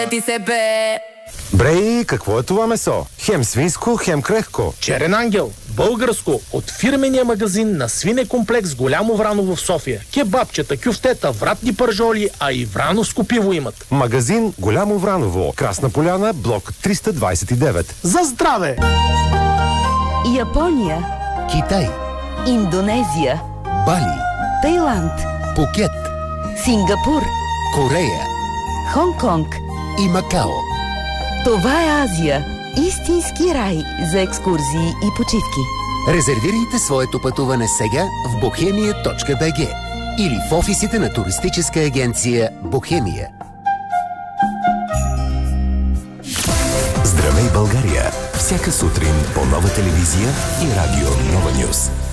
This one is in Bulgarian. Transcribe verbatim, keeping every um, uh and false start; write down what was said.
Ти се бе. Брей, какво е това месо? Хем свинско, хем крехко. Черен ангел, българско, от фирмения магазин на свинекомплекс Голямо Враново в София. Кебабчета, кюфтета, вратни пържоли, а и врановско пиво имат. Магазин Голямо Враново, Красна поляна, блок триста двадесет и девет. За здраве! Япония, Китай, Индонезия, Бали, Тайланд, Пукет, Сингапур, Корея Хонг-Конг и Макао. Това е Азия. Истински рай за екскурзии и почивки. Резервирайте своето пътуване сега в бохемия точка би джи или в офисите на туристическа агенция Бохемия. Здравей, България! Всяка сутрин по Нова телевизия и радио Нова Нюз.